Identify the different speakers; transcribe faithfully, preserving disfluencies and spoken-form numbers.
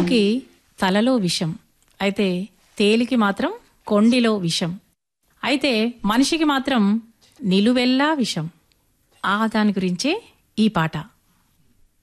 Speaker 1: పాముకి తలలో విషం, అయితే తేలికి మాత్రం కొండిలో విషం, అయితే మనిషికి మాత్రం నిలువెల్లా విషం. ఆ దాని గురించే ఈ పాట.